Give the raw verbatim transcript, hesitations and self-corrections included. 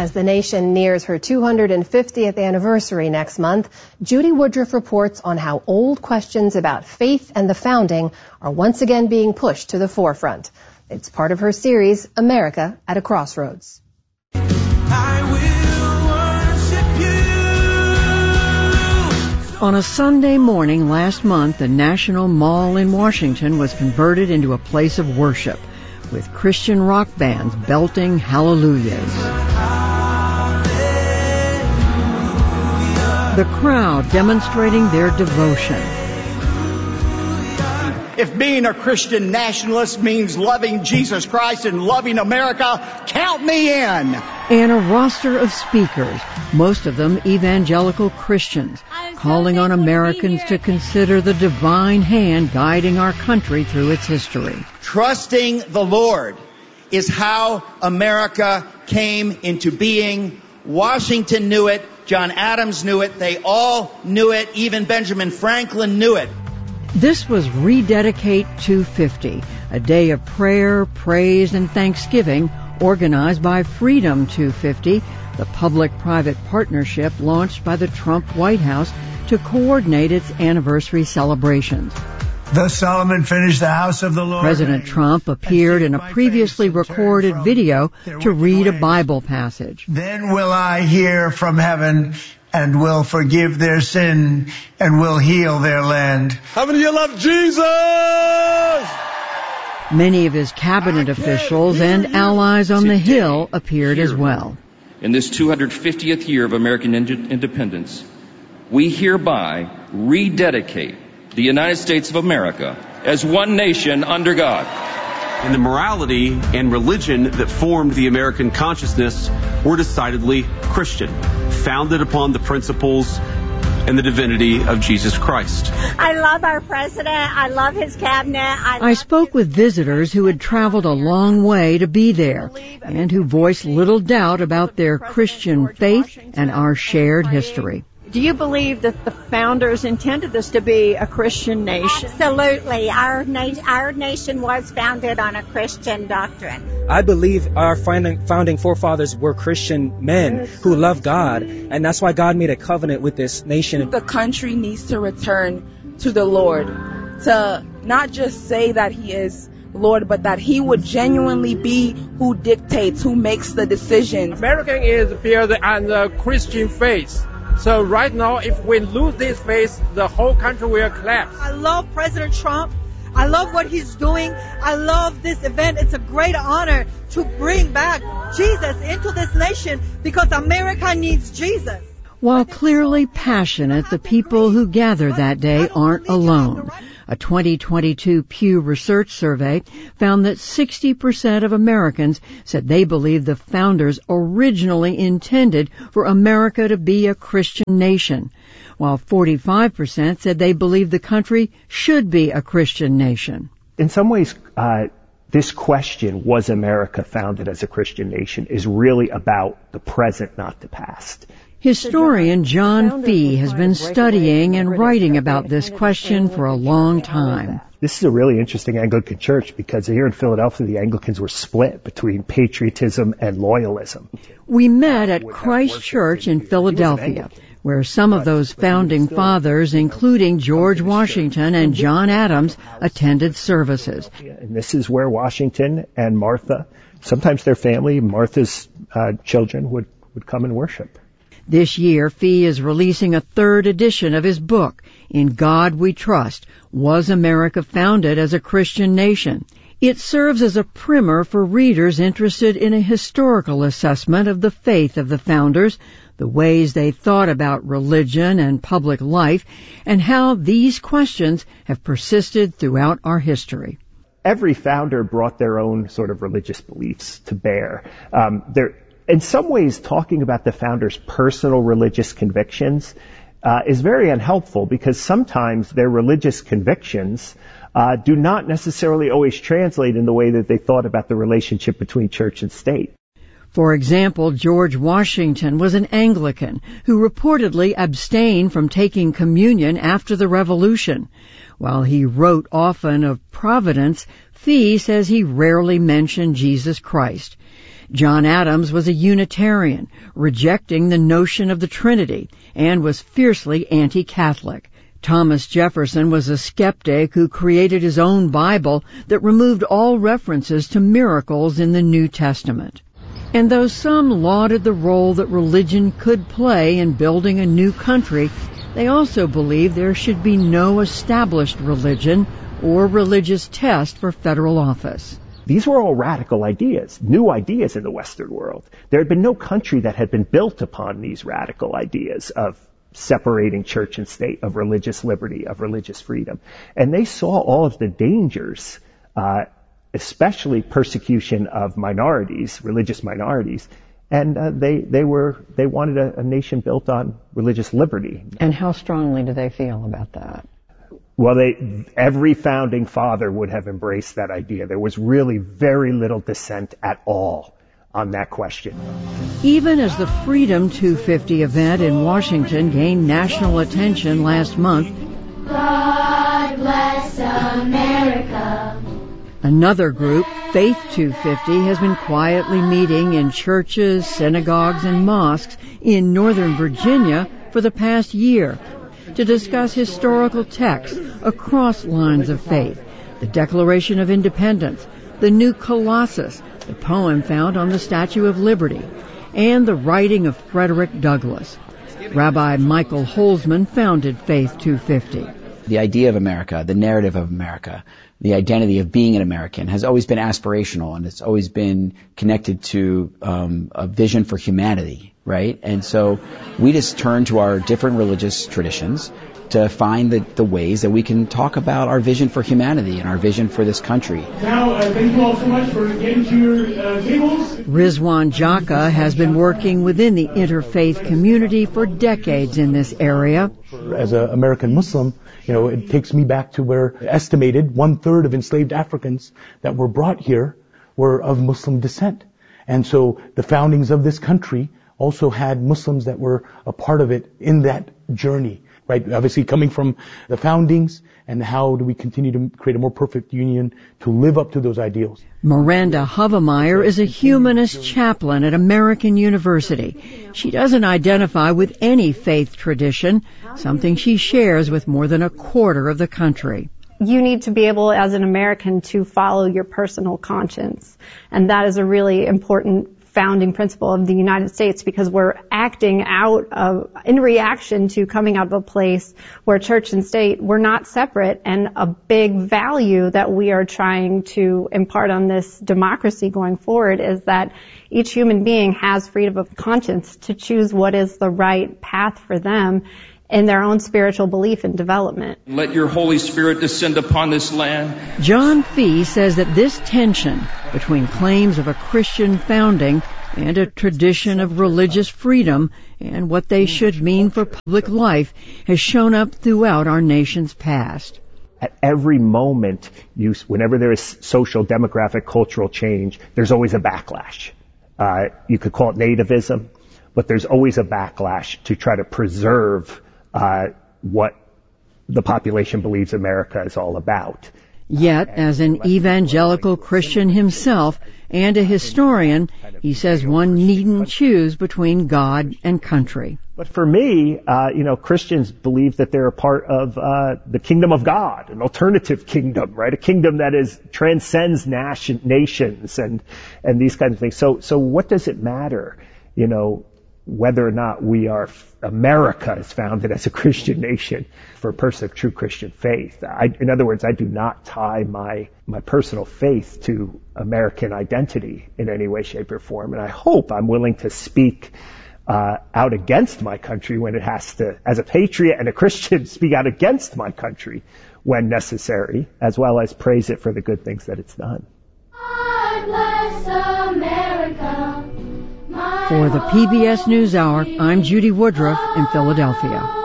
As the nation nears her two hundred fiftieth anniversary next month, Judy Woodruff reports on how old questions about faith and the founding are once again being pushed to the forefront. It's part of her series, America at a Crossroads. On a Sunday morning last month, the National Mall in Washington was converted into a place of worship, with Christian rock bands belting hallelujahs. The crowd demonstrating their devotion. If being a Christian nationalist means loving Jesus Christ and loving America, count me in. And a roster of speakers, most of them evangelical Christians, calling on Americans to consider the divine hand guiding our country through its history. Trusting the Lord is how America came into being. Washington knew it. John Adams knew it. They all knew it. Even Benjamin Franklin knew it. This was Rededicate two fifty, a day of prayer, praise, and thanksgiving organized by Freedom two fifty, the public-private partnership launched by the Trump White House to coordinate its anniversary celebrations. Thus Solomon finished the house of the Lord. President Trump appeared in a previously recorded video to read a Bible passage. Then will I hear from heaven and will forgive their sin and will heal their land. How many of you love Jesus? Many of his cabinet officials and allies on the Hill appeared as well. In this two hundred fiftieth year of American independence, we hereby rededicate the United States of America as one nation under God. And the morality and religion that formed the American consciousness were decidedly Christian, founded upon the principles and the divinity of Jesus Christ. I love our president. I love his cabinet. I, I spoke with visitors who had traveled a long way to be there and who voiced little doubt about their Christian faith and our shared history. Do you believe that the founders intended this to be a Christian nation? Absolutely. Our, na- our nation was founded on a Christian doctrine. I believe our founding, founding forefathers were Christian men who loved God, and that's why God made a covenant with this nation. The country needs to return to the Lord, to not just say that He is Lord, but that He would genuinely be who dictates, who makes the decisions. American is built on the Christian faith. So right now, if we lose this faith, the whole country will collapse. I love President Trump. I love what he's doing. I love this event. It's a great honor to bring back Jesus into this nation because America needs Jesus. While clearly passionate, the people who gathered that day aren't alone. A twenty twenty-two Pew Research survey found that sixty percent of Americans said they believe the founders originally intended for America to be a Christian nation, while forty-five percent said they believe the country should be a Christian nation. In some ways, uh, this question, was America founded as a Christian nation, is really about the present, not the past. Historian John Fee has been studying and writing about this question for a long time. This is a really interesting Anglican church because here in Philadelphia, the Anglicans were split between patriotism and loyalism. We met at Christ Church in Philadelphia, where some of those founding fathers, including George Washington and John Adams, attended services. And this is where Washington and Martha, sometimes their family, Martha's uh, children, would, would come and worship. This year, Fee is releasing a third edition of his book, In God We Trust, Was America Founded as a Christian Nation? It serves as a primer for readers interested in a historical assessment of the faith of the founders, the ways they thought about religion and public life, and how these questions have persisted throughout our history. Every founder brought their own sort of religious beliefs to bear. Um, there In some ways, talking about the founders' personal religious convictions uh, is very unhelpful because sometimes their religious convictions uh, do not necessarily always translate in the way that they thought about the relationship between church and state. For example, George Washington was an Anglican who reportedly abstained from taking communion after the Revolution. While he wrote often of providence, Fee says he rarely mentioned Jesus Christ. John Adams was a Unitarian, rejecting the notion of the Trinity, and was fiercely anti-Catholic. Thomas Jefferson was a skeptic who created his own Bible that removed all references to miracles in the New Testament. And though some lauded the role that religion could play in building a new country, they also believed there should be no established religion or religious test for federal office. These were all radical ideas, new ideas in the Western world. There had been no country that had been built upon these radical ideas of separating church and state, of religious liberty, of religious freedom. And they saw all of the dangers, uh, especially persecution of minorities, religious minorities, and uh, they they were they wanted a, a nation built on religious liberty. And how strongly do they feel about that? Well, they every founding father would have embraced that idea. There was really very little dissent at all on that question. Even as the Freedom two fifty event in Washington gained national attention last month, God bless America. Another group, Faith two fifty, has been quietly meeting in churches, synagogues, and mosques in Northern Virginia for the past year to discuss historical texts across lines of faith, the Declaration of Independence, the New Colossus, the poem found on the Statue of Liberty, and the writing of Frederick Douglass. Rabbi Michael Holzman founded Faith two fifty. The idea of America, the narrative of America, the identity of being an American has always been aspirational, and it's always been connected to um, a vision for humanity, right? And so we just turn to our different religious traditions to find the, the ways that we can talk about our vision for humanity and our vision for this country. Now, uh, thank you all so much for getting to your uh, tables. Rizwan Jaka has been working within the interfaith community for decades in this area. As an American Muslim, you know, it takes me back to where estimated one-third of enslaved Africans that were brought here were of Muslim descent. And so the foundings of this country also had Muslims that were a part of it in that journey, right? Obviously coming from the foundings, and how do we continue to create a more perfect union to live up to those ideals. Miranda Hovemeyer is a humanist chaplain at American University. She doesn't identify with any faith tradition, something she shares with more than a quarter of the country. You need to be able, as an American, to follow your personal conscience. And that is a really important founding principle of the United States, because we're acting out of, in reaction to coming out of a place where church and state were not separate, and a big value that we are trying to impart on this democracy going forward is that each human being has freedom of conscience to choose what is the right path for them in their own spiritual belief and development. Let your Holy Spirit descend upon this land. John Fee says that this tension between claims of a Christian founding and a tradition of religious freedom and what they should mean for public life has shown up throughout our nation's past. At every moment, you, whenever there is social, demographic, cultural change, there's always a backlash. Uh, you could call it nativism, but there's always a backlash to try to preserve Uh, what the population believes America is all about. Yet, as an evangelical Christian himself and a historian, he says one needn't choose between God and country. But for me, uh, you know, Christians believe that they're a part of uh, the kingdom of God, an alternative kingdom, right? A kingdom that is transcends nation, nations and and these kinds of things. So, so what does it matter, you know, whether or not we are, America is founded as a Christian nation for a person of true Christian faith? I, in other words, I do not tie my, my personal faith to American identity in any way, shape, or form. And I hope I'm willing to speak uh, out against my country when it has to, as a patriot and a Christian, speak out against my country when necessary, as well as praise it for the good things that it's done. God bless America. For the P B S NewsHour, I'm Judy Woodruff in Philadelphia.